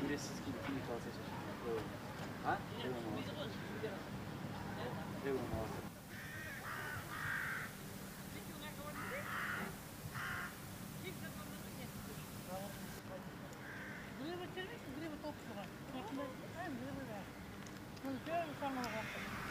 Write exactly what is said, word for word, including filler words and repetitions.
Nesses que ficam, vocês acham? Hã? Eu não. Eu não. Грибы червяк, грибы толстого. Грибы, а, грибы, да. Ну, первый самый лучший.